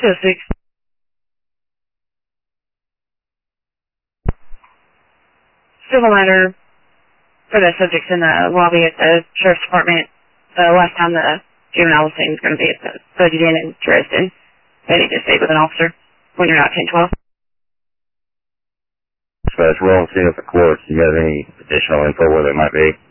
206. Civil matter for the subjects in the lobby at the Sheriff's Department. The last time the juvenile was seen is going to be at the Boogie Inn in Dresden. They need to stay with an officer when you're not 1012. So it's rolling scene at the courts. Do you have any additional info where they might be?